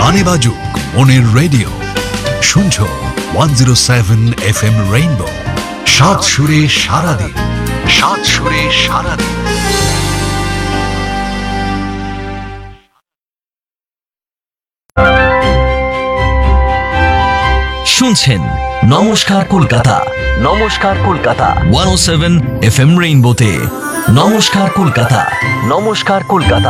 গানে বাজুক মনের রেডিও, শুনছো 107 FM রেইনবো। সাত সুরে সারাদিন, সাত সুরে সারাদিন। শুনছেন নমস্কার কলকাতা, নমস্কার কলকাতা 107 FM রেইনবোতে। নমস্কার কলকাতা, নমস্কার কলকাতা।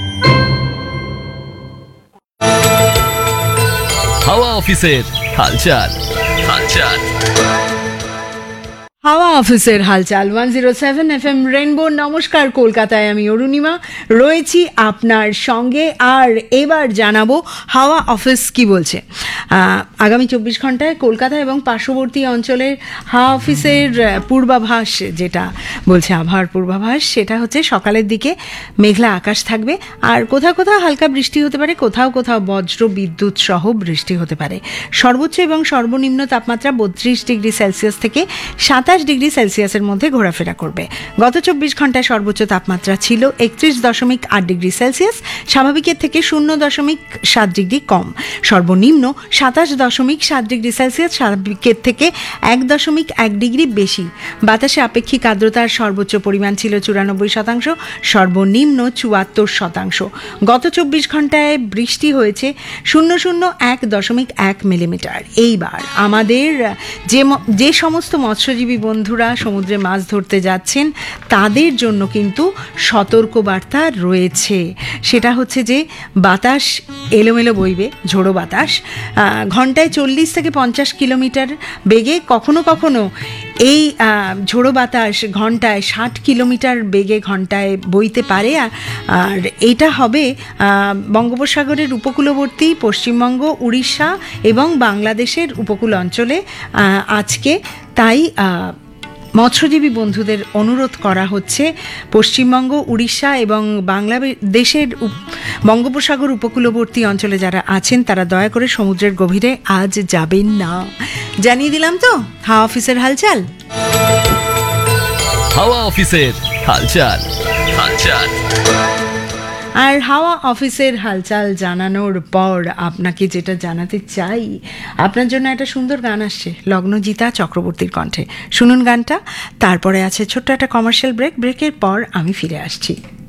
হাওয়া অফিসের হালচাল, হালচাল। হাওয়া অফিসের হালচাল 107 FM রেইনবো। নমস্কার কলকাতায়, আমি অরুণিমা রয়েছি আপনার সঙ্গে। আর এবার জানাবো হাওয়া অফিস কি বলছে। আগামী 24 ঘন্টায় কলকাতা এবং পার্শ্ববর্তী অঞ্চলের হাওয়া অফিসের পূর্বাভাস, যেটা বলছে আবহাওয়ার পূর্বাভাস, সেটা হচ্ছে সকালের দিকে মেঘলা আকাশ থাকবে, আর কোথাও কোথাও হালকা বৃষ্টি হতে পারে, কোথাও কোথাও বজ্র বিদ্যুৎ সহ বৃষ্টি হতে পারে। সর্বোচ্চ এবং সর্বনিম্ন তাপমাত্রা 32 ডিগ্রি সেলসিয়াস থেকে 27 ডিগ্রি সেলসিয়াসের মধ্যে ঘোরাফেরা করবে। গত 24 ঘন্টায় সর্বোচ্চ তাপমাত্রা ছিল 31.8 ডিগ্রি সেলসিয়াস, স্বাভাবিকের থেকে 0.7 ডিগ্রি কম। সর্বনিম্ন 27.7 ডিগ্রি সেলসিয়াস, স্বাভাবিকের থেকে 1.1 ডিগ্রি বেশি। বাতাসে আপেক্ষিক আর্দ্রতার সর্বোচ্চ পরিমাণ ছিল 94%, সর্বনিম্ন 74%। গত 24 ঘন্টায় বৃষ্টি হয়েছে 001.1 মিলিমিটার। এইবার আমাদের যে সমস্ত মৎস্যজীবী বন্ধুরা সমুদ্রে মাছ ধরতে যাচ্ছেন তাদের জন্য কিন্তু সতর্কবার্তা রয়েছে। সেটা হচ্ছে যে বাতাস এলোমেলো বইবে, ঝোড়ো বাতাস, ঘন্টায় 40 থেকে 50 কিলোমিটার বেগে, কখনো কখনো এই ঝোড়ো বাতাস ঘন্টায় 60 কিলোমিটার বেগে ঘন্টায় বইতে পারে। আর এটা হবে বঙ্গোপসাগরের উপকূলবর্তী পশ্চিমবঙ্গ, উড়িষ্যা এবং বাংলাদেশের উপকূল অঞ্চলে আজকে। তাই মৎস্যজীবী বন্ধুদের অনুরোধ করা হচ্ছে, পশ্চিমবঙ্গ, উড়িষ্যা এবং বাংলাদেশের বঙ্গোপসাগর উপকূলবর্তী অঞ্চলে যারা আছেন তারা দয়া করে সমুদ্রের গভীরে আজ যাবেন না। জানিয়ে দিলাম তো হাওয়া অফিসের হালচাল। হাওয়া অফিসের হালচাল, হালচাল। আর হাওয়া অফিসের হালচাল জানানোর পর আপনাকে যেটা জানাতে চাই, আপনার জন্য একটা সুন্দর গান আসছে লগ্নজিতা চক্রবর্তীর কণ্ঠে। শুনুন গানটা, তারপরে আছে ছোট্ট একটা কমার্শিয়াল ব্রেক। ব্রেকের পর আমি ফিরে আসছি।